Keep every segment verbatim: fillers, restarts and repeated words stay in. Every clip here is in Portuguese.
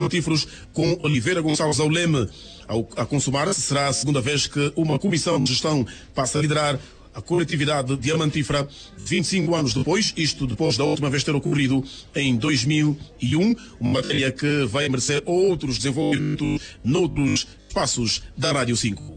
mortíferos com Oliveira Gonçalves ao leme. Ao, a consumar-se, será a segunda vez que uma comissão de gestão passa a liderar a coletividade diamantífera vinte e cinco anos depois, isto depois da última vez ter ocorrido em dois mil e um, uma matéria que vai merecer outros desenvolvimentos noutros espaços da Rádio cinco.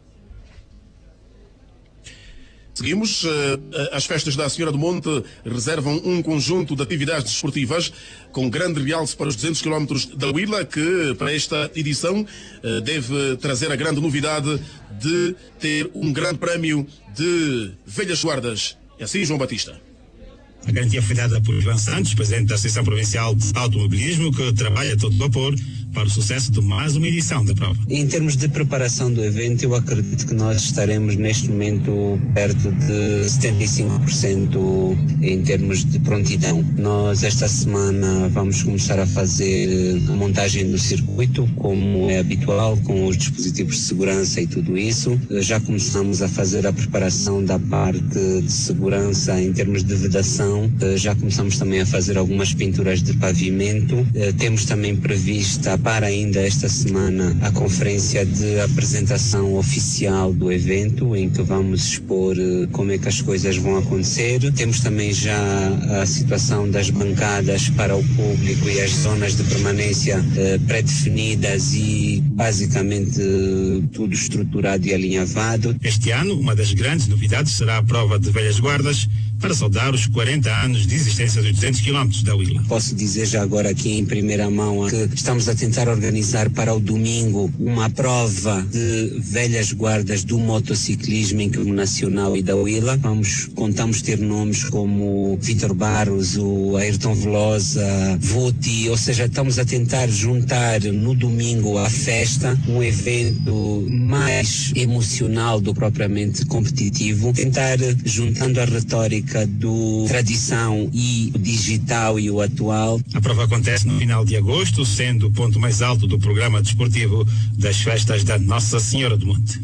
Seguimos. As festas da Senhora do Monte reservam um conjunto de atividades desportivas com grande realce para os duzentos quilómetros da Huila, que para esta edição deve trazer a grande novidade de ter um grande prémio de velhas guardas. É assim, João Batista? A garantia foi dada por Ivan Santos, presidente da Associação Provincial de Automobilismo, que trabalha a todo vapor para o sucesso de mais uma edição da prova. Em termos de preparação do evento, eu acredito que nós estaremos neste momento perto de setenta e cinco por cento em termos de prontidão. Nós esta semana vamos começar a fazer a montagem do circuito, como é habitual, com os dispositivos de segurança e tudo isso. Já começamos a fazer a preparação da parte de segurança em termos de vedação. Já começamos também a fazer algumas pinturas de pavimento. Temos também prevista para ainda esta semana a conferência de apresentação oficial do evento, em que vamos expor como é que as coisas vão acontecer. Temos também já a situação das bancadas para o público e as zonas de permanência eh, pré-definidas e basicamente tudo estruturado e alinhavado. Este ano, uma das grandes novidades será a prova de velhas guardas para saudar os quarenta anos de existência dos duzentos quilómetros da Huila. Posso dizer já agora aqui em primeira mão que estamos a tentar organizar para o domingo uma prova de velhas guardas do motociclismo internacional e da Huila. Vamos, contamos ter nomes como Vítor Barros, o Ayrton Velosa, Voti, ou seja, estamos a tentar juntar no domingo à festa um evento mais emocional do que propriamente competitivo, tentar juntando a retórica do tradição e o digital e o atual. A prova acontece no final de agosto, sendo o ponto mais alto do programa desportivo das festas da Nossa Senhora do Monte.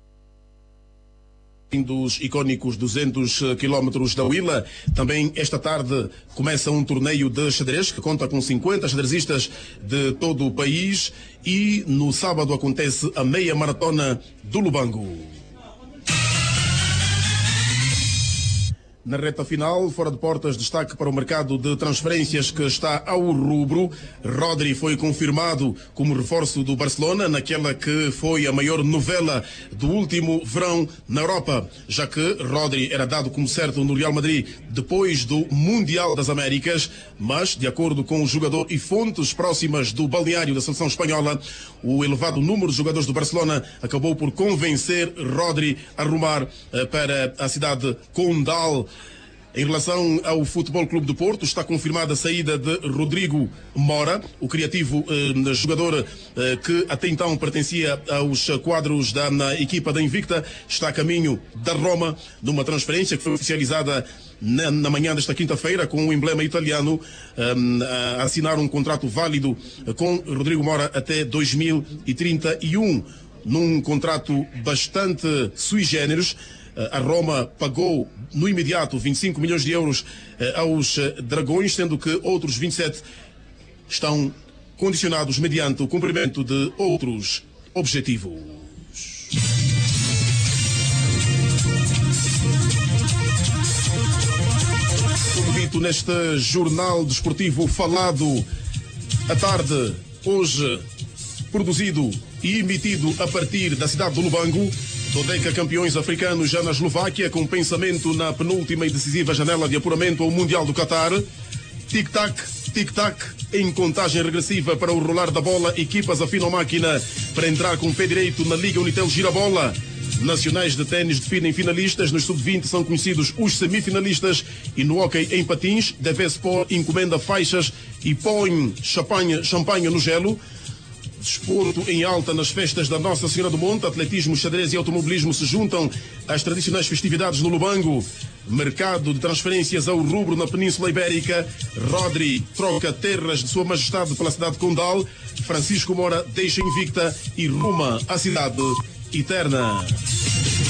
Dos icónicos duzentos quilómetros da Huila, também esta tarde começa um torneio de xadrez que conta com cinquenta xadrezistas de todo o país e no sábado acontece a meia maratona do Lubango. Na reta final, fora de portas, destaque para o mercado de transferências que está ao rubro. Rodri foi confirmado como reforço do Barcelona naquela que foi a maior novela do último verão na Europa, já que Rodri era dado como certo no Real Madrid depois do Mundial das Américas, mas, de acordo com o jogador e fontes próximas do balneário da seleção espanhola, o elevado número de jogadores do Barcelona acabou por convencer Rodri a rumar para a cidade condal. Em relação ao Futebol Clube do Porto, está confirmada a saída de Rodrigo Mora, o criativo eh, jogador eh, que até então pertencia aos quadros da na equipa da Invicta, está a caminho da Roma, numa transferência que foi oficializada na, na manhã desta quinta-feira, com o emblema italiano um, a assinar um contrato válido com Rodrigo Mora até dois mil e trinta e um, num contrato bastante sui generis. A Roma pagou no imediato vinte e cinco milhões de euros aos Dragões, sendo que outros vinte e sete estão condicionados mediante o cumprimento de outros objetivos. Convito neste jornal desportivo falado à tarde, hoje produzido e emitido a partir da cidade do Lubango, Dodeca campeões africanos já na Eslováquia, com pensamento na penúltima e decisiva janela de apuramento ao Mundial do Qatar. Tic-tac, tic-tac, em contagem regressiva para o rolar da bola, equipas afinam máquina para entrar com o pé direito na Liga Unitel Girabola. Nacionais de ténis definem finalistas, nos sub vinte são conhecidos os semifinalistas e no hóquei em patins, Devesport encomenda faixas e põe champanhe, champanhe no gelo. Desporto em alta nas festas da Nossa Senhora do Monte, atletismo, xadrez e automobilismo se juntam às tradicionais festividades no Lubango. Mercado de transferências ao rubro na Península Ibérica. Rodri troca terras de Sua Majestade pela cidade condal. Francisco Mora deixa Invicta e ruma à cidade eterna.